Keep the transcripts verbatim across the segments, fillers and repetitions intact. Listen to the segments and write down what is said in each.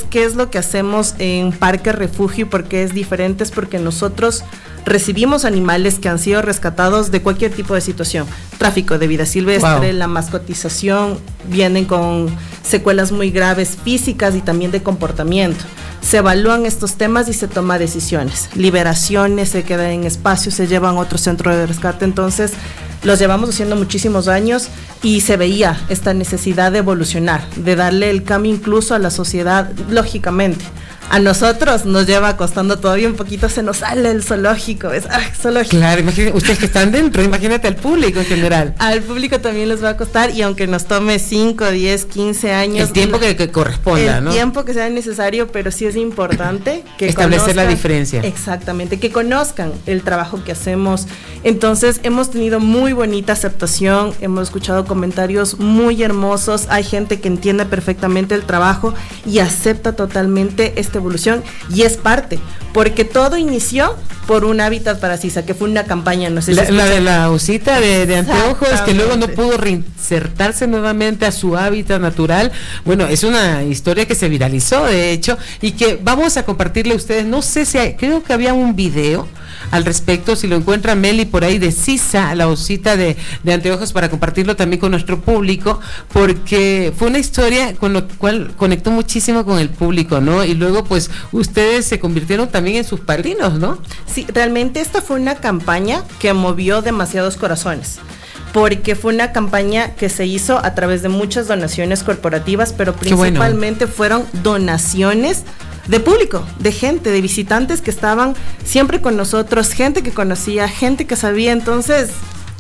qué es lo que hacemos en Parque Refugio y por qué es diferente, es porque nosotros recibimos animales que han sido rescatados de cualquier tipo de situación, tráfico de vida silvestre, wow. La mascotización, vienen con secuelas muy graves físicas y también de comportamiento. Se evalúan estos temas y se toman decisiones, liberaciones, se quedan en espacios, se llevan a otro centro de rescate. Entonces los llevamos haciendo muchísimos años y se veía esta necesidad de evolucionar, de darle el cambio incluso a la sociedad, lógicamente. A nosotros nos lleva costando todavía un poquito, se nos sale el zoológico, ¿ves? Ah, zoológico. Claro, imagínate, ustedes que están dentro, imagínate al público en general. Al público también les va a costar, y aunque nos tome cinco, diez, quince años. El tiempo que, que corresponda, el ¿no? El tiempo que sea necesario, pero sí es importante que establecer conozcan, la diferencia. Exactamente, que conozcan el trabajo que hacemos. Entonces, hemos tenido muy bonita aceptación, hemos escuchado comentarios muy hermosos, hay gente que entiende perfectamente el trabajo y acepta totalmente este evolución, y es parte, porque todo inició por un hábitat para Sisa, que fue una campaña, no sé si la, la de la osita de, de anteojos, que luego no pudo reinsertarse nuevamente a su hábitat natural. Bueno, es una historia que se viralizó, de hecho, y que vamos a compartirle a ustedes. No sé si hay, creo que había un video al respecto, si lo encuentra Meli por ahí, de Sisa, la osita de, de anteojos, para compartirlo también con nuestro público, porque fue una historia con lo cual conectó muchísimo con el público, ¿no? Y luego pues ustedes se convirtieron también en sus padrinos, ¿no? Sí, realmente esta fue una campaña que movió demasiados corazones, porque fue una campaña que se hizo a través de muchas donaciones corporativas, pero principalmente bueno. fueron donaciones de público, de gente, de visitantes que estaban siempre con nosotros, gente que conocía, gente que sabía. Entonces,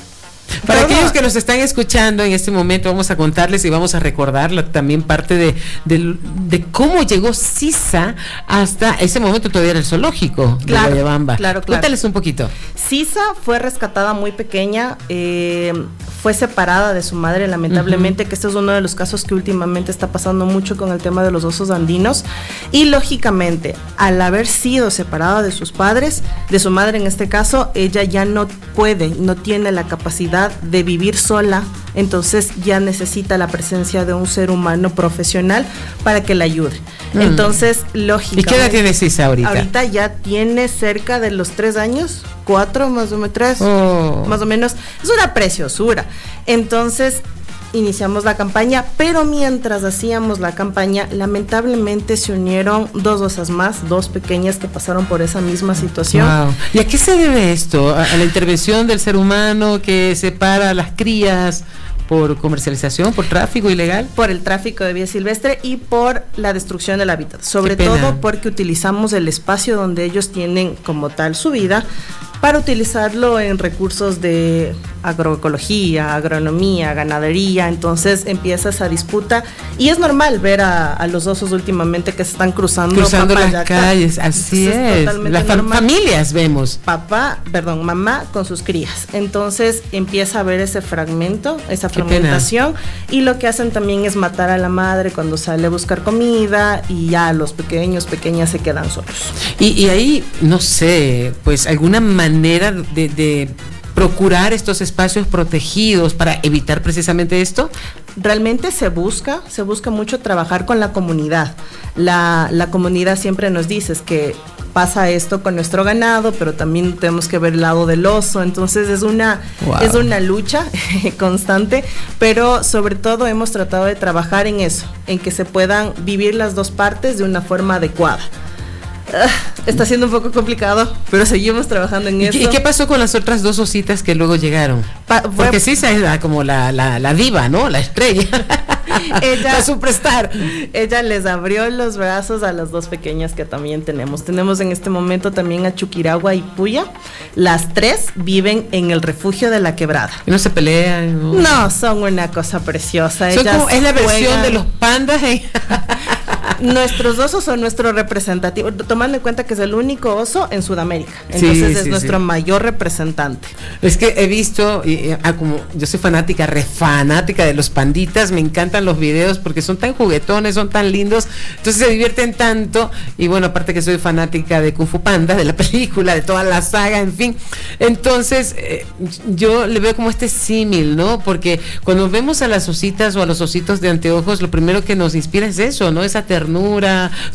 para todo. Aquellos que nos están escuchando en este momento, vamos a contarles y vamos a recordar la, también parte de, de, de cómo llegó Sisa hasta ese momento. Todavía era el zoológico claro, de Guayabamba. Claro, claro. Cuéntales un poquito. Sisa fue rescatada muy pequeña, eh, fue separada de su madre, lamentablemente, uh-huh. que este es uno de los casos que últimamente está pasando mucho con el tema de los osos andinos, y lógicamente, al haber sido separada de sus padres, de su madre en este caso, ella ya no puede, no tiene la capacidad de vivir sola, entonces ya necesita la presencia de un ser humano profesional para que la ayude. Mm. Entonces, lógicamente. ¿Y qué edad tiene Sisa ahorita? Ahorita ya tiene cerca de los tres años, cuatro más o menos, tres, oh. más o menos. Es una preciosura. Entonces, iniciamos la campaña, pero mientras hacíamos la campaña, lamentablemente se unieron dos osas más, dos pequeñas que pasaron por esa misma situación. Wow. ¿Y a qué se debe esto? ¿A, a la intervención del ser humano que separa a las crías por comercialización, por tráfico ilegal? Por el tráfico de vida silvestre y por la destrucción del hábitat, sobre todo porque utilizamos el espacio donde ellos tienen como tal su vida para utilizarlo en recursos de agroecología, agronomía, ganadería. Entonces empieza esa disputa y es normal ver a, a los osos últimamente que se están cruzando cruzando las yaca. calles, así Entonces, es, las fam- familias vemos papá, perdón, mamá con sus crías. Entonces empieza a ver ese fragmento, esa fragmentación, y lo que hacen también es matar a la madre cuando sale a buscar comida, y ya los pequeños, pequeñas se quedan solos. Y, y ahí, no sé, pues alguna manera de, de procurar estos espacios protegidos para evitar precisamente esto. Realmente se busca, se busca mucho trabajar con la comunidad. La, la comunidad siempre nos dice que pasa esto con nuestro ganado, pero también tenemos que ver el lado del oso. Entonces es una, wow. es una lucha constante, pero sobre todo hemos tratado de trabajar en eso, en que se puedan vivir las dos partes de una forma adecuada. Uh, está siendo un poco complicado, pero seguimos trabajando en ¿Y eso. ¿Y qué pasó con las otras dos ositas que luego llegaron? Pa- Porque Sisa es la, como la, la, la diva, ¿no? La estrella. Ella, la superstar. Ella les abrió los brazos a las dos pequeñas que también tenemos. Tenemos en este momento también a Chuquiragua y Puya. Las tres viven en el refugio de la Quebrada. ¿Y no se pelean? No, no son una cosa preciosa. Son Ellas como, es la versión juegan. de los pandas. ¿eh? Nuestros osos son nuestro representativo, tomando en cuenta que es el único oso en Sudamérica. Entonces sí, es sí, nuestro sí. mayor representante. Es que he visto, y, ah, como yo soy fanática, re fanática de los panditas, me encantan los videos porque son tan juguetones, son tan lindos, entonces se divierten tanto. Y bueno, aparte que soy fanática de Kung Fu Panda, de la película, de toda la saga, en fin. Entonces eh, yo le veo como este símil, ¿no? Porque cuando vemos a las ositas o a los ositos de anteojos, lo primero que nos inspira es eso, ¿no? Esa ternura,